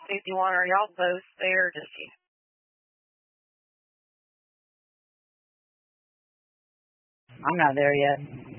51, are y'all both there? Just you? I'm not there yet.